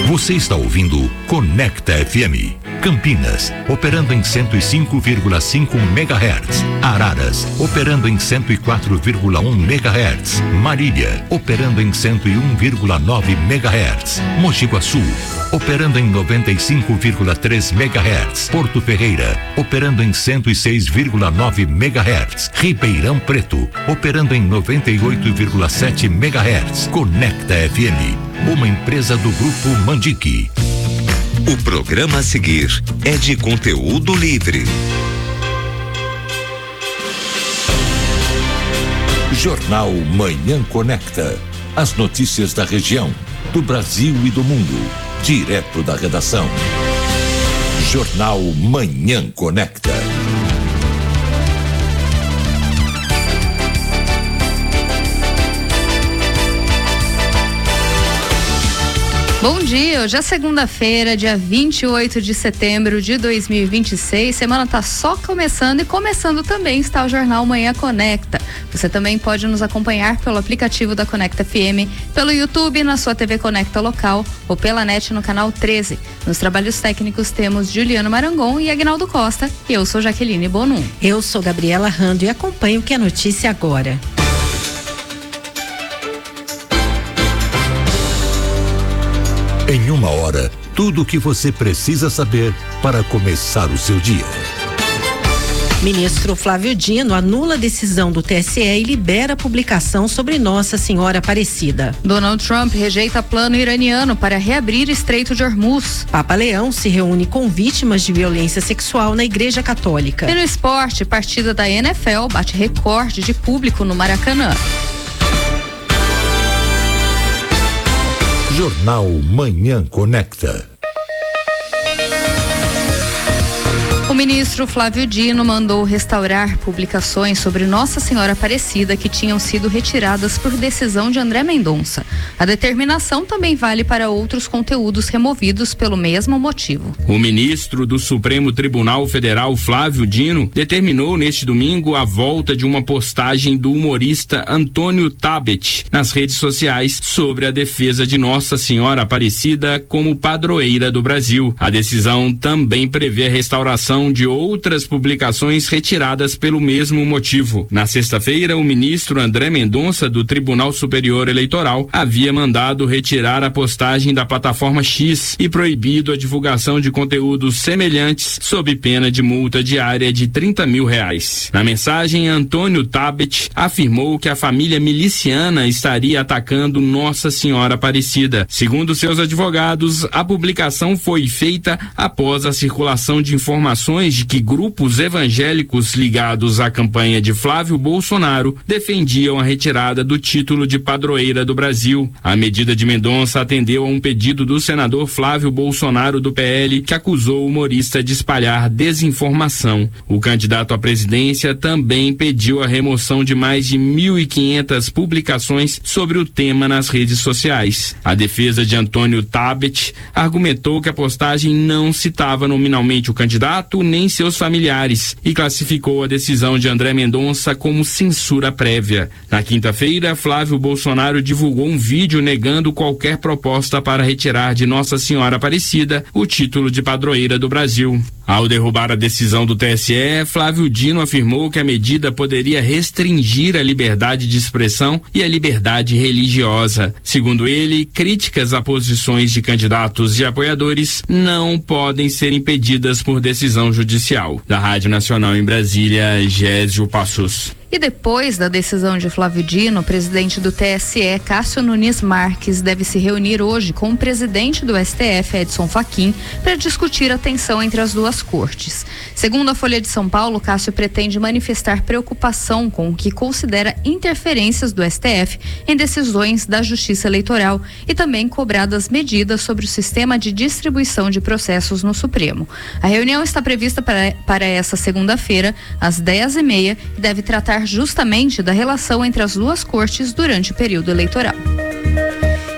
Você está ouvindo Conecta FM. Campinas, operando em 105,5 MHz. Araras, operando em 104,1 MHz. Marília, operando em 101,9 MHz. Mogi Guaçu, operando em 95,3 MHz. Porto Ferreira, operando em 106,9 MHz. Ribeirão Preto, operando em 98,7 MHz. Conecta FM, uma empresa do Grupo Mandique. O programa a seguir é de conteúdo livre. Jornal Manhã Conecta. As notícias da região, do Brasil e do mundo, direto da redação. Jornal Manhã Conecta. Bom dia, hoje é segunda-feira, dia 28 de setembro de 2026. Semana tá só começando e começando também está o Jornal Manhã Conecta. Você também pode nos acompanhar pelo aplicativo da Conecta FM, pelo YouTube, na sua TV Conecta local ou pela net no canal 13. Nos trabalhos técnicos temos Juliano Marangon e Agnaldo Costa e eu sou Jaqueline Bonum. Eu sou Gabriela Rando e acompanho o que é notícia agora. Em uma hora, tudo o que você precisa saber para começar o seu dia. Ministro Flávio Dino anula a decisão do TSE e libera a publicação sobre Nossa Senhora Aparecida. Donald Trump rejeita plano iraniano para reabrir Estreito de Hormuz. Papa Leão se reúne com vítimas de violência sexual na Igreja Católica. E no esporte, partida da NFL bate recorde de público no Maracanã. Jornal Manhã Conecta. O ministro Flávio Dino mandou restaurar publicações sobre Nossa Senhora Aparecida que tinham sido retiradas por decisão de André Mendonça. A determinação também vale para outros conteúdos removidos pelo mesmo motivo. O ministro do Supremo Tribunal Federal, Flávio Dino, determinou neste domingo a volta de uma postagem do humorista Antônio Tabet nas redes sociais sobre a defesa de Nossa Senhora Aparecida como padroeira do Brasil. A decisão também prevê a restauração de outras publicações retiradas pelo mesmo motivo. Na sexta-feira, o ministro André Mendonça, do Tribunal Superior Eleitoral, havia mandado retirar a postagem da plataforma X e proibido a divulgação de conteúdos semelhantes sob pena de multa diária de R$30 mil. Na mensagem, Antônio Tabet afirmou que a família miliciana estaria atacando Nossa Senhora Aparecida. Segundo seus advogados, a publicação foi feita após a circulação de informações de que grupos evangélicos ligados à campanha de Flávio Bolsonaro defendiam a retirada do título de padroeira do Brasil. A medida de Mendonça atendeu a um pedido do senador Flávio Bolsonaro do PL, que acusou o humorista de espalhar desinformação. O candidato à presidência também pediu a remoção de mais de 1.500 publicações sobre o tema nas redes sociais. A defesa de Antônio Tabet argumentou que a postagem não citava nominalmente o candidato nem seus familiares e classificou a decisão de André Mendonça como censura prévia. Na quinta-feira, Flávio Bolsonaro divulgou um vídeo negando qualquer proposta para retirar de Nossa Senhora Aparecida o título de padroeira do Brasil. Ao derrubar a decisão do TSE, Flávio Dino afirmou que a medida poderia restringir a liberdade de expressão e a liberdade religiosa. Segundo ele, críticas a posições de candidatos e apoiadores não podem ser impedidas por decisão judicial. Da Rádio Nacional em Brasília, Gésio Passos. E depois da decisão de Flávio Dino, o presidente do TSE, Cássio Nunes Marques, deve se reunir hoje com o presidente do STF, Edson Fachin, para discutir a tensão entre as duas cortes. Segundo a Folha de São Paulo, Cássio pretende manifestar preocupação com o que considera interferências do STF em decisões da Justiça Eleitoral e também cobradas medidas sobre o sistema de distribuição de processos no Supremo. A reunião está prevista para essa segunda-feira, às 10h30, e deve tratar justamente da relação entre as duas cortes durante o período eleitoral.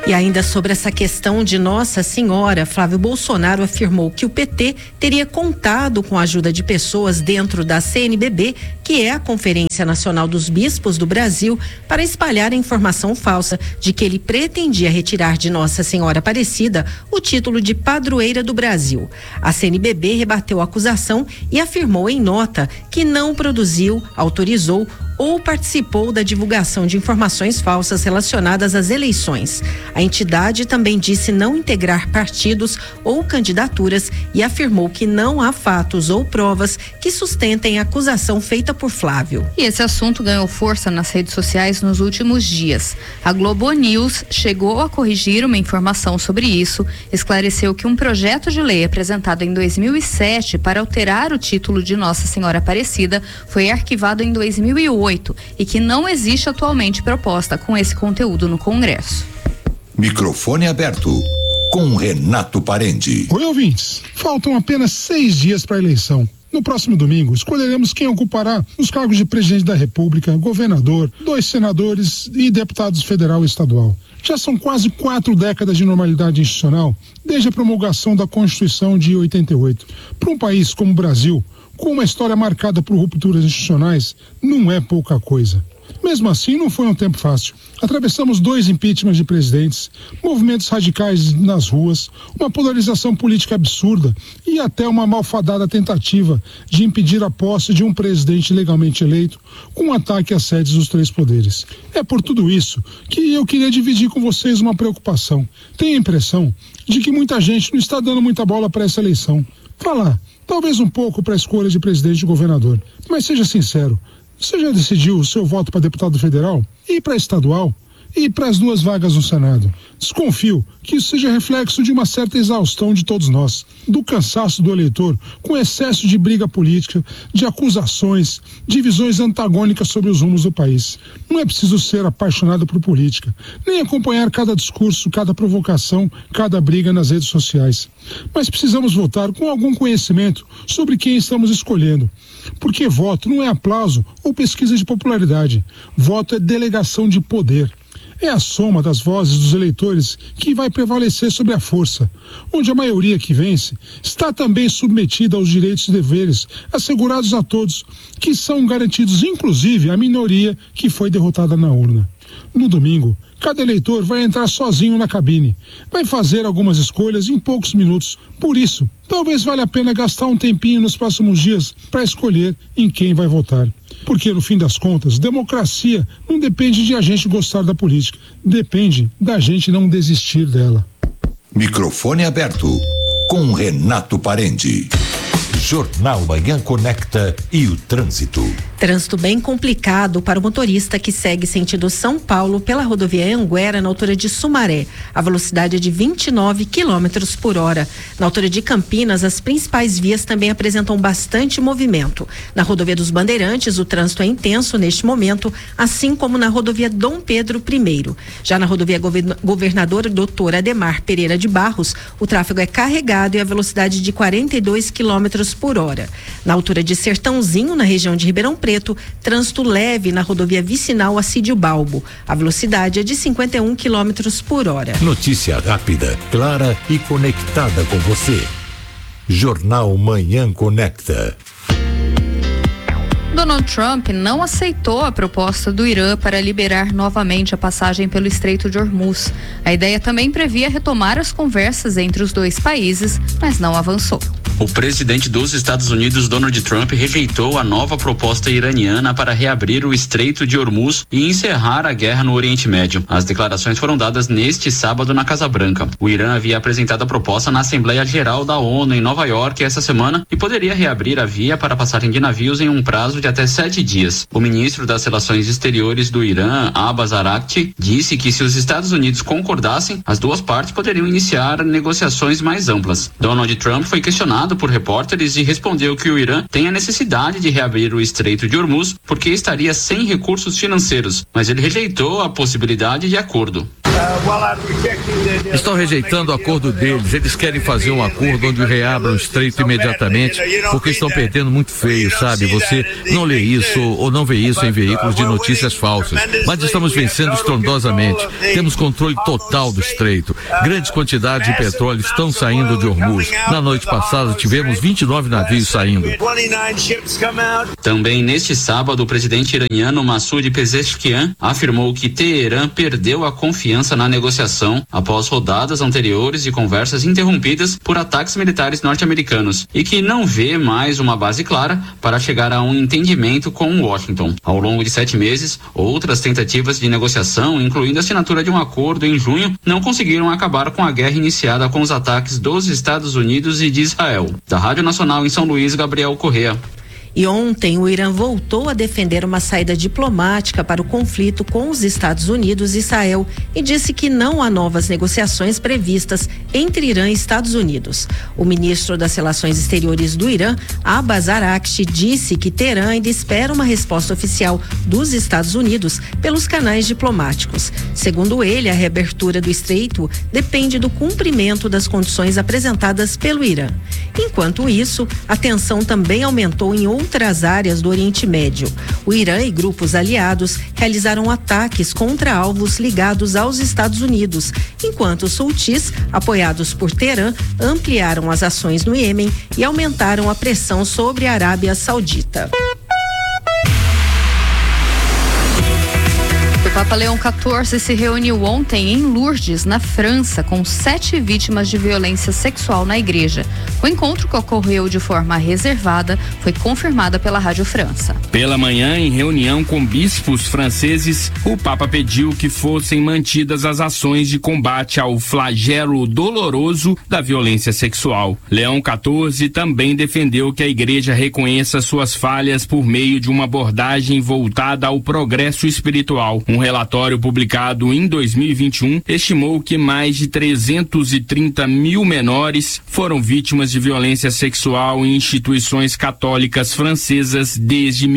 E ainda sobre essa questão de Nossa Senhora, Flávio Bolsonaro afirmou que o PT teria contado com a ajuda de pessoas dentro da CNBB, que é a Conferência Nacional dos Bispos do Brasil, para espalhar a informação falsa de que ele pretendia retirar de Nossa Senhora Aparecida o título de padroeira do Brasil. A CNBB rebateu a acusação e afirmou em nota que não produziu, autorizou ou participou da divulgação de informações falsas relacionadas às eleições. A entidade também disse não integrar partidos ou candidaturas e afirmou que não há fatos ou provas que sustentem a acusação feita por Flávio. E esse assunto ganhou força nas redes sociais nos últimos dias. A Globo News chegou a corrigir uma informação sobre isso, esclareceu que um projeto de lei apresentado em 2007 para alterar o título de Nossa Senhora Aparecida foi arquivado em 2008 e que não existe atualmente proposta com esse conteúdo no Congresso. Microfone aberto com Renato Parente. Oi, ouvintes. Faltam apenas 6 dias para a eleição. No próximo domingo, escolheremos quem ocupará os cargos de presidente da República, governador, 2 senadores e deputados federal e estadual. Já são quase 4 décadas de normalidade institucional desde a promulgação da Constituição de 88. Para um país como o Brasil, com uma história marcada por rupturas institucionais, não é pouca coisa. Mesmo assim, não foi um tempo fácil. Atravessamos 2 impeachments de presidentes, movimentos radicais nas ruas, uma polarização política absurda e até uma malfadada tentativa de impedir a posse de um presidente legalmente eleito com um ataque às sedes dos 3 poderes. É por tudo isso que eu queria dividir com vocês uma preocupação. Tenho a impressão de que muita gente não está dando muita bola para essa eleição. Falar, talvez um pouco para a escolha de presidente e governador, mas seja sincero, você já decidiu o seu voto para deputado federal e para estadual e para as 2 vagas no Senado? Desconfio que isso seja reflexo de uma certa exaustão de todos nós, do cansaço do eleitor com excesso de briga política, de acusações, de visões antagônicas sobre os rumos do país. Não é preciso ser apaixonado por política, nem acompanhar cada discurso, cada provocação, cada briga nas redes sociais. Mas precisamos votar com algum conhecimento sobre quem estamos escolhendo. Porque voto não é aplauso ou pesquisa de popularidade. Voto é delegação de poder. É a soma das vozes dos eleitores que vai prevalecer sobre a força, onde a maioria que vence está também submetida aos direitos e deveres assegurados a todos, que são garantidos inclusive à minoria que foi derrotada na urna. No domingo, cada eleitor vai entrar sozinho na cabine, vai fazer algumas escolhas em poucos minutos. Por isso, talvez valha a pena gastar um tempinho nos próximos dias para escolher em quem vai votar. Porque, no fim das contas, democracia não depende de a gente gostar da política, depende da gente não desistir dela. Microfone aberto com Renato Parente. Jornal Manhã Conecta e o trânsito. Trânsito bem complicado para o motorista que segue sentido São Paulo pela rodovia Anguera na altura de Sumaré. A velocidade é de 29 quilômetros por hora. Na altura de Campinas, as principais vias também apresentam bastante movimento. Na rodovia dos Bandeirantes, o trânsito é intenso neste momento, assim como na rodovia Dom Pedro I. Já na rodovia Governador Dr. Ademar Pereira de Barros, o tráfego é carregado e a velocidade de 42 quilômetros por hora. Na altura de Sertãozinho, na região de Ribeirão Preto, trânsito leve na rodovia vicinal Assídio Balbo. A velocidade é de 51 quilômetros por hora. Notícia rápida, clara e conectada com você. Jornal Manhã Conecta. Donald Trump não aceitou a proposta do Irã para liberar novamente a passagem pelo Estreito de Hormuz. A ideia também previa retomar as conversas entre os 2 países, mas não avançou. O presidente dos Estados Unidos, Donald Trump, rejeitou a nova proposta iraniana para reabrir o Estreito de Hormuz e encerrar a guerra no Oriente Médio. As declarações foram dadas neste sábado na Casa Branca. O Irã havia apresentado a proposta na Assembleia Geral da ONU em Nova York essa semana e poderia reabrir a via para a passagem de navios em um prazo de até 7 dias. O ministro das Relações Exteriores do Irã, Abbas Araghchi, disse que se os Estados Unidos concordassem, as 2 partes poderiam iniciar negociações mais amplas. Donald Trump foi questionado por repórteres e respondeu que o Irã tem a necessidade de reabrir o Estreito de Hormuz porque estaria sem recursos financeiros, mas ele rejeitou a possibilidade de acordo. Estão rejeitando o acordo deles. Eles querem fazer um acordo onde reabram o estreito imediatamente, porque estão perdendo muito feio, sabe? Você não lê isso ou não vê isso em veículos de notícias falsas. Mas estamos vencendo estrondosamente. Temos controle total do estreito. Grandes quantidades de petróleo estão saindo de Hormuz. Na noite passada tivemos 29 navios saindo. Também neste sábado, o presidente iraniano Massoud Pezeshkian afirmou que Teherã perdeu a confiança na negociação após rodadas anteriores e conversas interrompidas por ataques militares norte-americanos e que não vê mais uma base clara para chegar a um entendimento com Washington. Ao longo de 7 meses, outras tentativas de negociação, incluindo a assinatura de um acordo em junho, não conseguiram acabar com a guerra iniciada com os ataques dos Estados Unidos e de Israel. Da Rádio Nacional em São Luís, Gabriel Correa. E ontem o Irã voltou a defender uma saída diplomática para o conflito com os Estados Unidos e Israel e disse que não há novas negociações previstas entre Irã e Estados Unidos. O ministro das Relações Exteriores do Irã, Abbas Araghchi, disse que Teherã ainda espera uma resposta oficial dos Estados Unidos pelos canais diplomáticos. Segundo ele, a reabertura do estreito depende do cumprimento das condições apresentadas pelo Irã. Enquanto isso, a tensão também aumentou em outras áreas do Oriente Médio. O Irã e grupos aliados realizaram ataques contra alvos ligados aos Estados Unidos, enquanto os Houthis, apoiados por Teherã, ampliaram as ações no Iêmen e aumentaram a pressão sobre a Arábia Saudita. O Papa Leão XIV se reuniu ontem em Lourdes, na França, com 7 vítimas de violência sexual na igreja. O encontro, que ocorreu de forma reservada, foi confirmada pela Rádio França. Pela manhã, em reunião com bispos franceses, o Papa pediu que fossem mantidas as ações de combate ao flagelo doloroso da violência sexual. Leão XIV também defendeu que a igreja reconheça suas falhas por meio de uma abordagem voltada ao progresso espiritual. Um relatório publicado em 2021 estimou que mais de 330 mil menores foram vítimas de violência sexual em instituições católicas francesas desde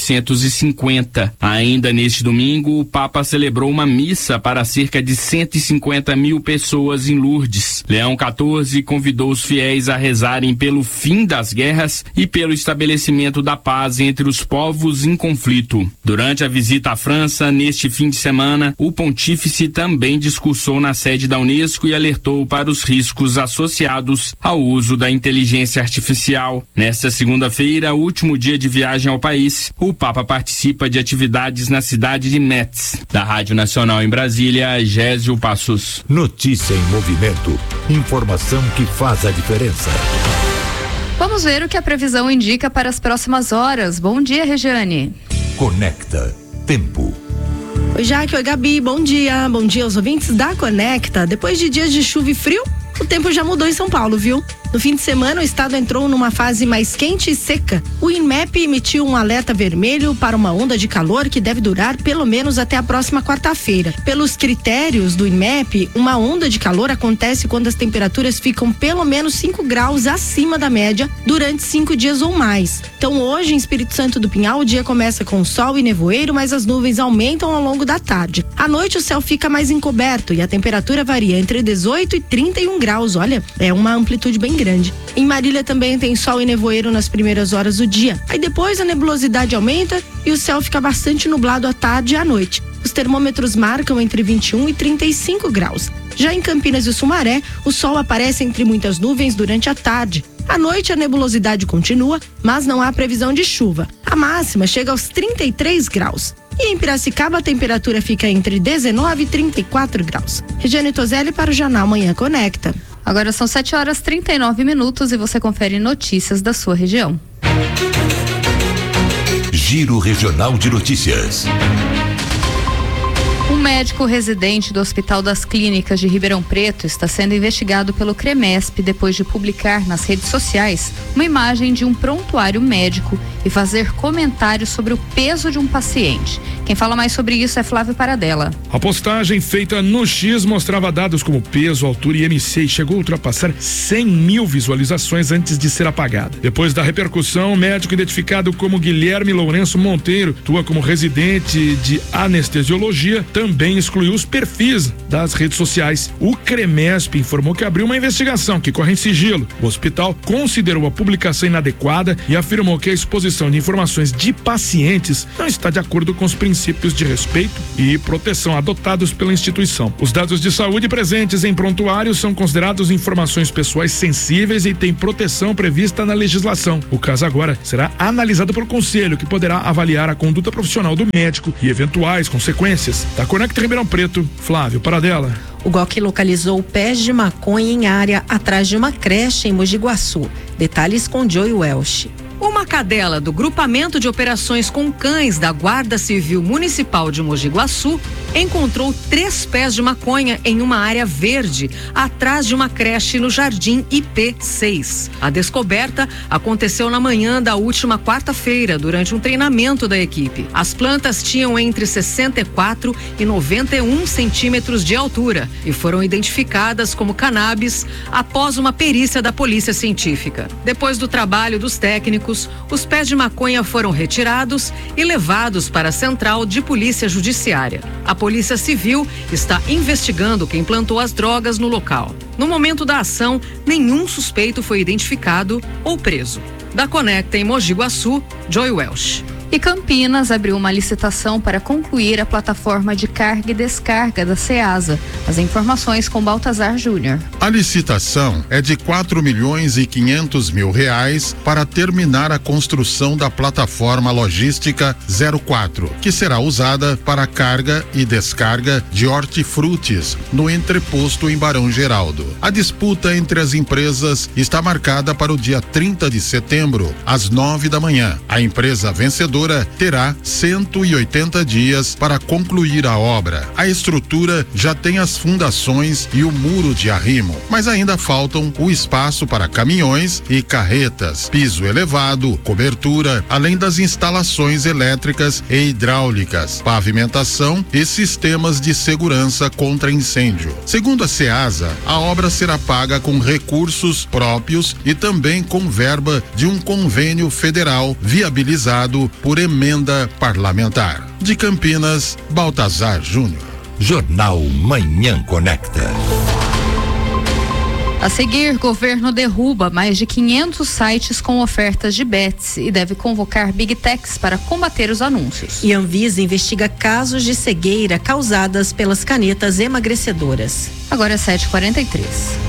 1950. Ainda neste domingo, o Papa celebrou uma missa para cerca de 150 mil pessoas em Lourdes. Leão XIV convidou os fiéis a rezarem pelo fim das guerras e pelo estabelecimento da paz entre os povos em conflito. Durante a visita à França, neste fim de semana, o pontífice também discursou na sede da Unesco e alertou para os riscos associados ao uso da inteligência artificial. Nesta segunda-feira, último dia de viagem ao país, o Papa participa de atividades na cidade de Metz. Da Rádio Nacional em Brasília, Gésio Passos. Notícia em movimento. Informação que faz a diferença. Vamos ver o que a previsão indica para as próximas horas. Bom dia, Regiane. Conecta. Tempo. Oi, Jaque, oi, Gabi, bom dia aos ouvintes da Conecta. Depois de dias de chuva e frio, o tempo já mudou em São Paulo, viu? No fim de semana, o estado entrou numa fase mais quente e seca. O INMEP emitiu um alerta vermelho para uma onda de calor que deve durar pelo menos até a próxima quarta-feira. Pelos critérios do INMEP, uma onda de calor acontece quando as temperaturas ficam pelo menos 5 graus acima da média durante 5 dias ou mais. Então, hoje, em Espírito Santo do Pinhal, o dia começa com sol e nevoeiro, mas as nuvens aumentam ao longo da tarde. À noite, o céu fica mais encoberto e a temperatura varia entre 18 e 31 graus. Olha, é uma amplitude bem grande. Em Marília também tem sol e nevoeiro nas primeiras horas do dia. Aí depois a nebulosidade aumenta e o céu fica bastante nublado à tarde e à noite. Os termômetros marcam entre 21 e 35 graus. Já em Campinas e Sumaré, o sol aparece entre muitas nuvens durante a tarde. À noite a nebulosidade continua, mas não há previsão de chuva. A máxima chega aos 33 graus. E em Piracicaba a temperatura fica entre 19 e 34 graus. Regiane Toselli para o Jornal Manhã Conecta. Agora são 7h39 e você confere notícias da sua região. Giro Regional de Notícias. Um médico residente do Hospital das Clínicas de Ribeirão Preto está sendo investigado pelo CREMESP depois de publicar nas redes sociais uma imagem de um prontuário médico e fazer comentários sobre o peso de um paciente. Quem fala mais sobre isso é Flávio Paradella. A postagem feita no X mostrava dados como peso, altura e IMC e chegou a ultrapassar 100 mil visualizações antes de ser apagada. Depois da repercussão, o médico identificado como Guilherme Lourenço Monteiro, atua como residente de anestesiologia, também excluiu os perfis das redes sociais. O CREMESP informou que abriu uma investigação que corre em sigilo. O hospital considerou a publicação inadequada e afirmou que a exposição de informações de pacientes não está de acordo com os princípios de respeito e proteção adotados pela instituição. Os dados de saúde presentes em prontuários são considerados informações pessoais sensíveis e têm proteção prevista na legislação. O caso agora será analisado pelo conselho, que poderá avaliar a conduta profissional do médico e eventuais consequências. Da Conecta Ribeirão Preto, Flávio Paradela. O GOC localizou pés de maconha em área atrás de uma creche em Mogi Guaçu. Detalhes com Joey Welsh. Uma cadela do Grupamento de Operações com Cães da Guarda Civil Municipal de Mogi Guaçu encontrou 3 pés de maconha em uma área verde, atrás de uma creche no Jardim IP6. A descoberta aconteceu na manhã da última quarta-feira, durante um treinamento da equipe. As plantas tinham entre 64 e 91 centímetros de altura e foram identificadas como cannabis após uma perícia da Polícia Científica. Depois do trabalho dos técnicos, os pés de maconha foram retirados e levados para a Central de Polícia Judiciária. A Polícia Civil está investigando quem plantou as drogas no local. No momento da ação, nenhum suspeito foi identificado ou preso. Da Conecta em Mogi Guaçu, Joey Welsh. E Campinas abriu uma licitação para concluir a plataforma de carga e descarga da Ceasa. As informações com Baltazar Júnior. A licitação é de R$4.500.000 para terminar a construção da plataforma logística 04, que será usada para carga e descarga de hortifrutis no entreposto em Barão Geraldo. A disputa entre as empresas está marcada para o dia 30 de setembro, às 9 da manhã. A empresa vencedora terá 180 dias para concluir a obra. A estrutura já tem as fundações e o muro de arrimo, mas ainda faltam o espaço para caminhões e carretas, piso elevado, cobertura, além das instalações elétricas e hidráulicas, pavimentação e sistemas de segurança contra incêndio. Segundo a Ceasa, a obra será paga com recursos próprios e também com verba de um convênio federal viabilizado por emenda parlamentar. De Campinas, Baltazar Júnior. Jornal Manhã Conecta. A seguir, governo derruba mais de 500 sites com ofertas de bets e deve convocar Big Techs para combater os anúncios. E a Anvisa investiga casos de cegueira causadas pelas canetas emagrecedoras. Agora é 7h43.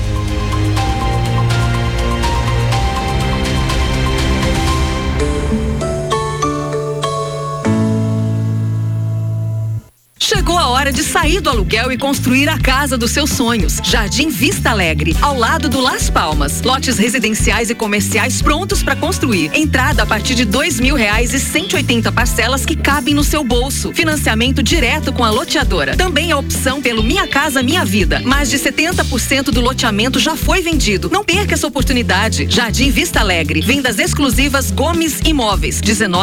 Chegou a hora de sair do aluguel e construir a casa dos seus sonhos. Jardim Vista Alegre, ao lado do Las Palmas. Lotes residenciais e comerciais prontos para construir. Entrada a partir de R$2.000 e 180 parcelas que cabem no seu bolso. Financiamento direto com a loteadora. Também a opção pelo Minha Casa Minha Vida. Mais de 70% do loteamento já foi vendido. Não perca essa oportunidade. Jardim Vista Alegre. Vendas exclusivas Gomes Imóveis.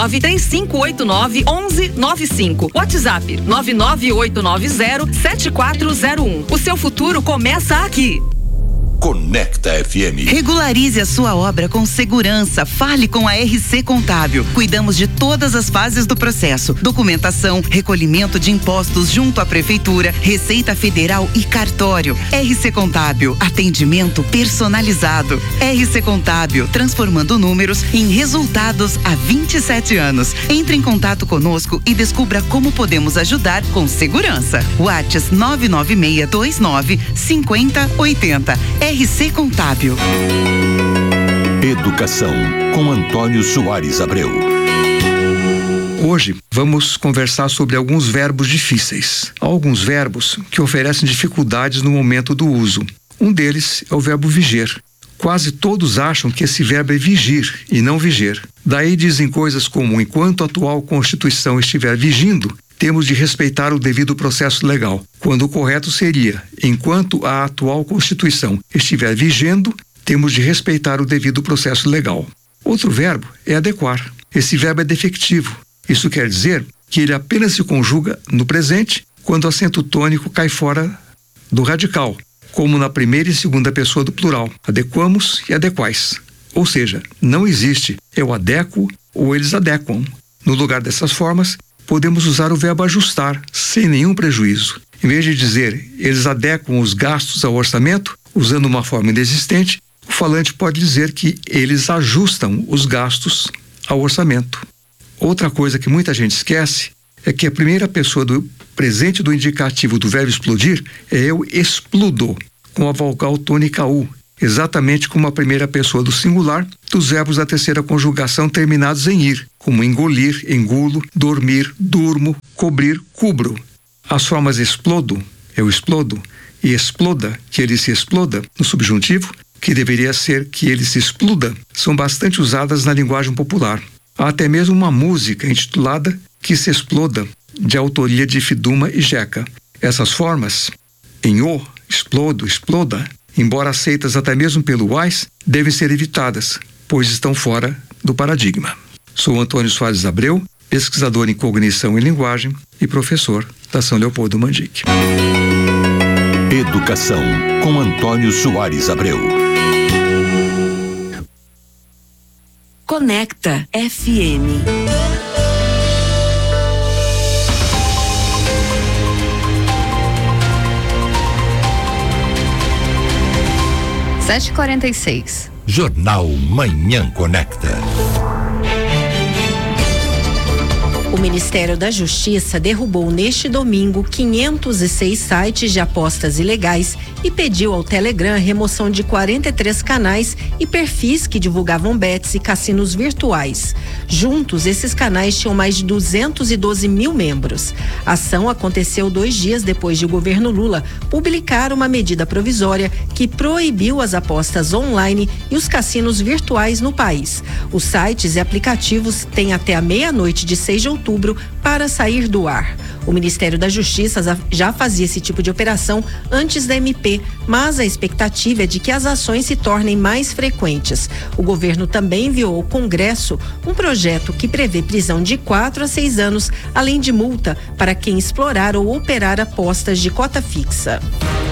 19-3589-1195. WhatsApp 99890-7401. O seu futuro começa aqui. Conecta FM. Regularize a sua obra com segurança. Fale com a RC Contábil. Cuidamos de todas as fases do processo: documentação, recolhimento de impostos junto à prefeitura, Receita Federal e cartório. RC Contábil, atendimento personalizado. RC Contábil, transformando números em resultados há 27 anos. Entre em contato conosco e descubra como podemos ajudar com segurança. WhatsApp 99629-5080. RC Contábil. Educação, com Antônio Soares Abreu. Hoje vamos conversar sobre alguns verbos difíceis. Há alguns verbos que oferecem dificuldades no momento do uso. Um deles é o verbo viger. Quase todos acham que esse verbo é vigir e não viger. Daí dizem coisas como: enquanto a atual Constituição estiver vigindo, temos de respeitar o devido processo legal, quando o correto seria: enquanto a atual Constituição estiver vigendo, temos de respeitar o devido processo legal. Outro verbo é adequar. Esse verbo é defectivo. Isso quer dizer que ele apenas se conjuga no presente quando o acento tônico cai fora do radical, como na primeira e segunda pessoa do plural: adequamos e adequais. Ou seja, não existe eu adequo ou eles adequam. No lugar dessas formas, podemos usar o verbo ajustar, sem nenhum prejuízo. Em vez de dizer, eles adequam os gastos ao orçamento, usando uma forma inexistente, o falante pode dizer que eles ajustam os gastos ao orçamento. Outra coisa que muita gente esquece é que a primeira pessoa do presente do indicativo do verbo explodir é eu explodo, com a vogal tônica U, exatamente como a primeira pessoa do singular dos verbos da terceira conjugação terminados em ir, como engolir, engulo, dormir, durmo, cobrir, cubro. As formas explodo, eu explodo, e exploda, que ele se exploda, no subjuntivo, que deveria ser que ele se exploda, são bastante usadas na linguagem popular. Há até mesmo uma música intitulada Que se exploda, de autoria de Fiduma e Jeca. Essas formas, em o, explodo, exploda, embora aceitas até mesmo pelo AIS, devem ser evitadas, pois estão fora do paradigma. Sou Antônio Soares Abreu, pesquisador em cognição e linguagem e professor da São Leopoldo Mandic. Educação, com Antônio Soares Abreu. Conecta FM. Sete h Jornal Manhã Conecta. O Ministério da Justiça derrubou neste domingo 506 sites de apostas ilegais e pediu ao Telegram a remoção de 43 canais e perfis que divulgavam bets e cassinos virtuais. Juntos, esses canais tinham mais de 212 mil membros. A ação aconteceu 2 dias depois de o governo Lula publicar uma medida provisória que proibiu as apostas online e os cassinos virtuais no país. Os sites e aplicativos têm até a meia-noite de 6 de outubro para sair do ar. O Ministério da Justiça já fazia esse tipo de operação antes da MP, mas a expectativa é de que as ações se tornem mais frequentes. O governo também enviou ao Congresso um projeto que prevê prisão de 4 a 6 anos, além de multa para quem explorar ou operar apostas de cota fixa.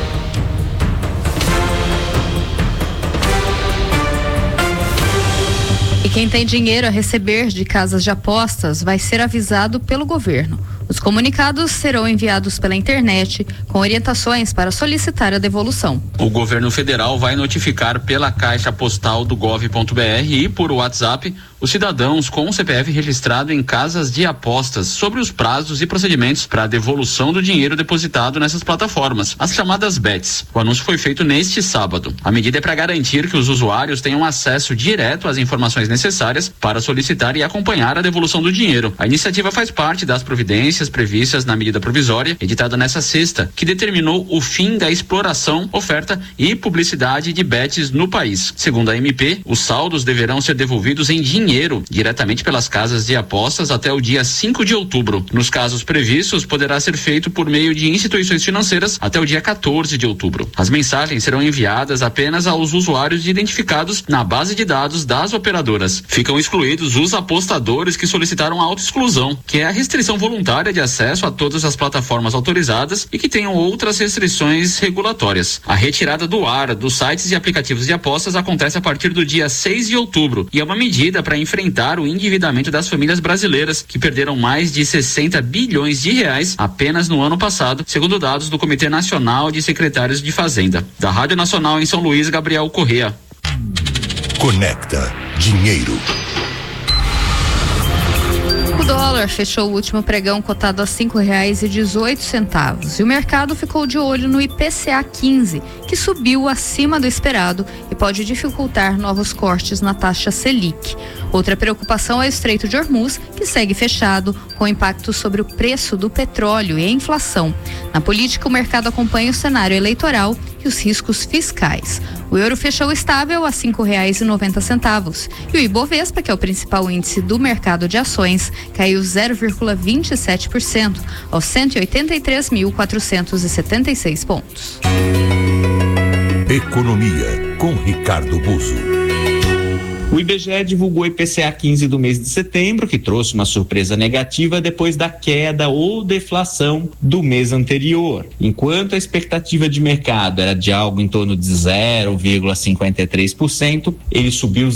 E quem tem dinheiro a receber de casas de apostas vai ser avisado pelo governo. Os comunicados serão enviados pela internet com orientações para solicitar a devolução. O governo federal vai notificar pela caixa postal do gov.br e por WhatsApp os cidadãos com o CPF registrado em casas de apostas sobre os prazos e procedimentos para a devolução do dinheiro depositado nessas plataformas, as chamadas bets. O anúncio foi feito neste sábado. A medida é para garantir que os usuários tenham acesso direto às informações necessárias para solicitar e acompanhar a devolução do dinheiro. A iniciativa faz parte das providências previstas na medida provisória editada nesta sexta, que determinou o fim da exploração, oferta e publicidade de bets no país. Segundo a MP, os saldos deverão ser devolvidos em dinheiro diretamente pelas casas de apostas até o dia 5 de outubro. Nos casos previstos, poderá ser feito por meio de instituições financeiras até o dia 14 de outubro. As mensagens serão enviadas apenas aos usuários identificados na base de dados das operadoras. Ficam excluídos os apostadores que solicitaram a autoexclusão, que é a restrição voluntária de acesso a todas as plataformas autorizadas e que tenham outras restrições regulatórias. A retirada do ar dos sites e aplicativos de apostas acontece a partir do dia 6 de outubro e é uma medida para enfrentar o endividamento das famílias brasileiras, que perderam mais de 60 bilhões de reais apenas no ano passado, segundo dados do Comitê Nacional de Secretários de Fazenda. Da Rádio Nacional em São Luís, Gabriel Correa. Conecta Dinheiro. O dólar fechou o último pregão cotado a R$5,18 e o mercado ficou de olho no IPCA 15, que subiu acima do esperado e pode dificultar novos cortes na taxa Selic. Outra preocupação é o Estreito de Hormuz, que segue fechado, com impacto sobre o preço do petróleo e a inflação. Na política, o mercado acompanha o cenário eleitoral e os riscos fiscais. O euro fechou estável a R$5,90 e o Ibovespa, que é o principal índice do mercado de ações, caiu 0,27% aos 183.476 pontos. Economia, com Ricardo Buzzo. O IBGE divulgou o IPCA 15 do mês de setembro, que trouxe uma surpresa negativa depois da queda ou deflação do mês anterior. Enquanto a expectativa de mercado era de algo em torno de 0,53%, ele subiu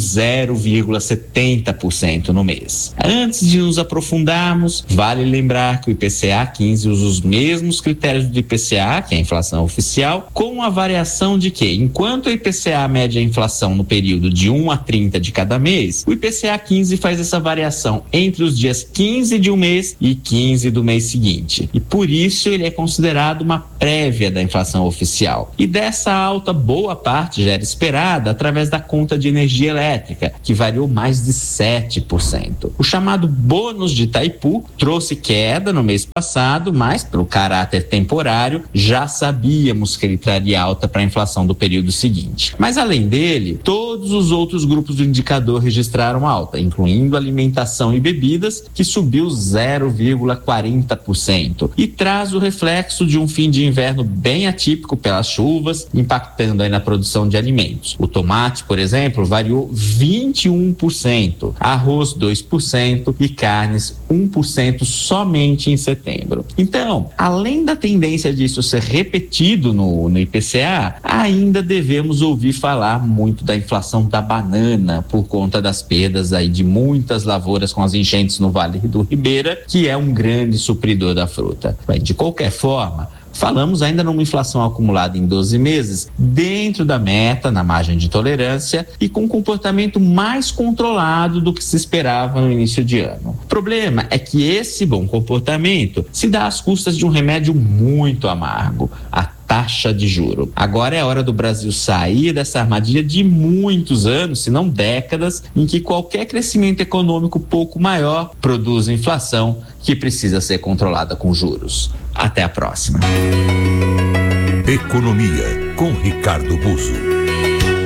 0,70% no mês. Antes de nos aprofundarmos, vale lembrar que o IPCA 15 usa os mesmos critérios do IPCA, que é a inflação oficial, com a variação de que, enquanto o IPCA mede a inflação no período de 1 a 30 de cada mês, o IPCA 15 faz essa variação entre os dias 15 de um mês e 15 do mês seguinte. E por isso ele é considerado uma prévia da inflação oficial. E dessa alta, boa parte já era esperada através da conta de energia elétrica, que variou mais de 7%. O chamado bônus de Itaipu trouxe queda no mês passado, mas pelo caráter temporário, já sabíamos que ele traria alta para a inflação do período seguinte. Mas além dele, todos os outros grupos do indicador registraram alta, incluindo alimentação e bebidas, que subiu 0,40%, e traz o reflexo de um fim de inverno bem atípico pelas chuvas, impactando aí na produção de alimentos. O tomate, por exemplo, variou 21%, arroz 2% e carnes 1% somente em setembro. Então, além da tendência disso ser repetido no IPCA, ainda devemos ouvir falar muito da inflação da banana por conta das perdas aí de muitas lavouras com as enchentes no Vale do Ribeira, que é um grande supridor da fruta. De qualquer forma, falamos ainda numa inflação acumulada em 12 meses, dentro da meta, na margem de tolerância, e com um comportamento mais controlado do que se esperava no início de ano. O problema é que esse bom comportamento se dá às custas de um remédio muito amargo, a taxa de juro. Agora é hora do Brasil sair dessa armadilha de muitos anos, se não décadas, em que qualquer crescimento econômico pouco maior produz inflação que precisa ser controlada com juros. Até a próxima. Economia, com Ricardo Busso.